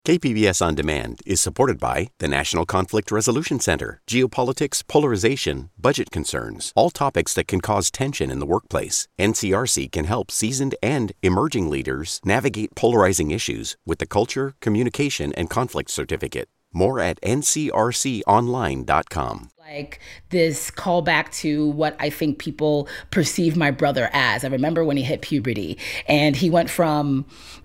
KPBS On Demand is supported by the National Conflict Resolution Center, geopolitics, polarization, budget concerns, all topics that can cause tension in the workplace. NCRC can help seasoned and emerging leaders navigate polarizing issues with the Culture, Communication, and Conflict Certificate. More at ncrconline.com. Like this callback to what I think people perceive my brother as. I remember when he hit puberty and he went from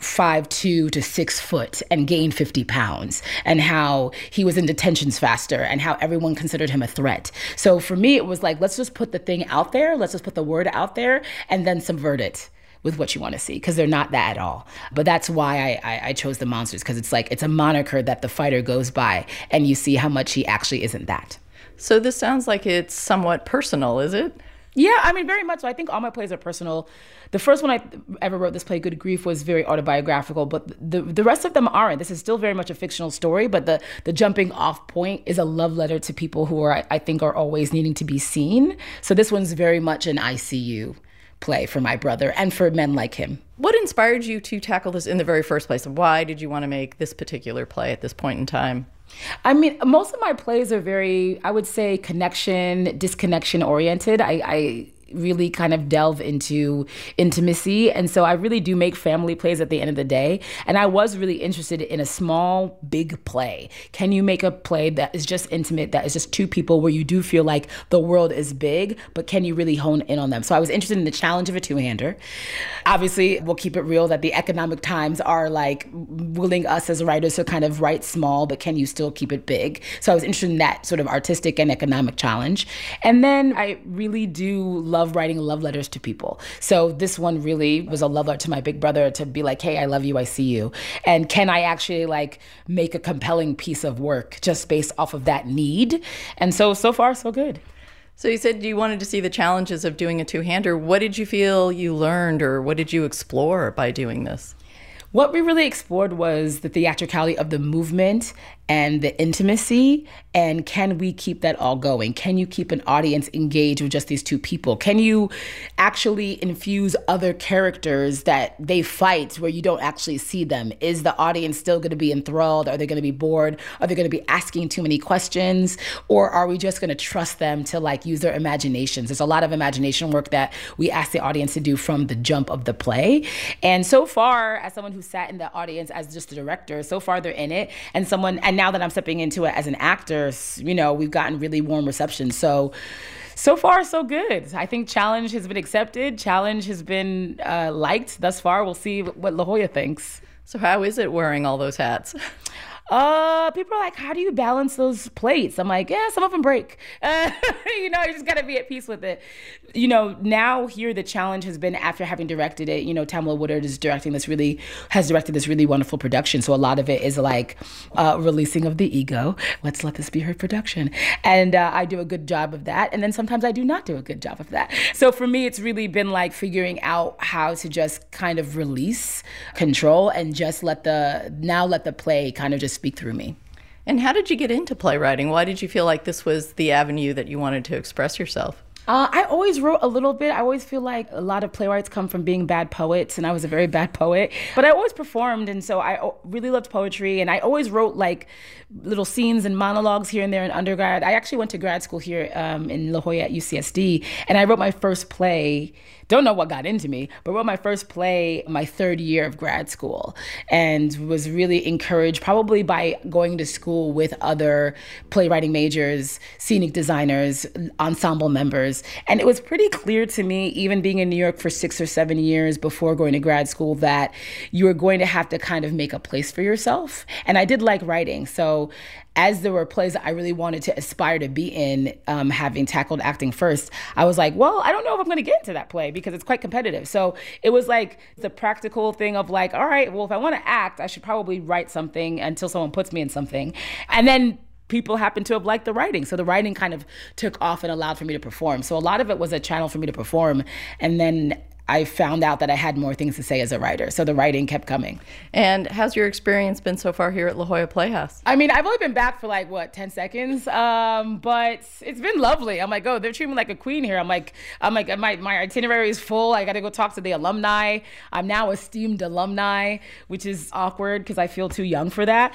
5'2" to 6 foot and gained 50 pounds, and how he was in detentions faster and how everyone considered him a threat. So for me, it was like, let's just put the thing out there. Let's just put the word out there and then subvert it with what you want to see, because they're not that at all. But that's why I chose the monsters, because it's like, it's a moniker that the fighter goes by and you see how much he actually isn't that. So this sounds like it's somewhat personal, is it? Yeah, I mean, very much so. I think all my plays are personal. The first one I ever wrote, this play, Good Grief, was very autobiographical, but the rest of them aren't. This is still very much a fictional story, but the jumping off point is a love letter to people who I think are always needing to be seen. So this one's very much an ICU play for my brother and for men like him. What inspired you to tackle this in the very first place? Why did you want to make this particular play at this point in time? I mean, most of my plays are very, I would say, connection, disconnection oriented. I really kind of delve into intimacy. And so I really do make family plays at the end of the day. And I was really interested in a small, big play. Can you make a play that is just intimate, that is just two people where you do feel like the world is big, but can you really hone in on them? So I was interested in the challenge of a two-hander. Obviously, we'll keep it real that the economic times are like willing us as writers to kind of write small, but can you still keep it big? So I was interested in that sort of artistic and economic challenge. And then I really do love writing love letters to people. So this one really was a love letter to my big brother, to be like, hey, I love you, I see you. And can I actually like make a compelling piece of work just based off of that need? And so far, so good. So you said you wanted to see the challenges of doing a two-hander. What did you feel you learned, or what did you explore by doing this? What we really explored was the theatricality of the movement and the intimacy, and can we keep that all going? Can you keep an audience engaged with just these two people? Can you actually infuse other characters that they fight where you don't actually see them? Is the audience still going to be enthralled? Are they going to be bored? Are they going to be asking too many questions? Or are we just going to trust them to like use their imaginations? There's a lot of imagination work that we ask the audience to do from the jump of the play. And so far, as someone who sat in the audience as just the director, so far they're in it. And now that I'm stepping into it as an actor, you know, we've gotten really warm reception. So far, so good. I think challenge has been accepted. Challenge has been liked thus far. We'll see what La Jolla thinks. So how is it wearing all those hats? People are like, how do you balance those plates? I'm like, yeah, some of them break. You just got to be at peace with it. Now here the challenge has been, after having directed it, Tamala Woodard has directed this really wonderful production. So a lot of it is like releasing of the ego. Let's let this be her production. And I do a good job of that. And then sometimes I do not do a good job of that. So for me, it's really been like figuring out how to just kind of release control and just let the play kind of just speak through me. And how did you get into playwriting? Why did you feel like this was the avenue that you wanted to express yourself? I always wrote a little bit. I always feel like a lot of playwrights come from being bad poets, and I was a very bad poet. But I always performed, and so I really loved poetry, and I always wrote like little scenes and monologues here and there in undergrad. I actually went to grad school here in La Jolla at UCSD, and I wrote my first play. Don't know what got into me, but wrote my first play my third year of grad school, and was really encouraged probably by going to school with other playwriting majors, scenic designers, ensemble members. And it was pretty clear to me, even being in New York for 6 or 7 years before going to grad school, that you were going to have to kind of make a place for yourself. And I did like writing. So as there were plays that I really wanted to aspire to be in, having tackled acting first, I was like, well, I don't know if I'm going to get into that play because it's quite competitive. So it was like the practical thing of like, all right, well, if I want to act, I should probably write something until someone puts me in something. And then people happen to have liked the writing. So the writing kind of took off and allowed for me to perform. So a lot of it was a channel for me to perform. And then I found out that I had more things to say as a writer. So the writing kept coming. And how's your experience been so far here at La Jolla Playhouse? I mean, I've only been back for 10 seconds, but it's been lovely. I'm like, oh, they're treating me like a queen here. I'm like, my itinerary is full. I got to go talk to the alumni. I'm now esteemed alumni, which is awkward because I feel too young for that.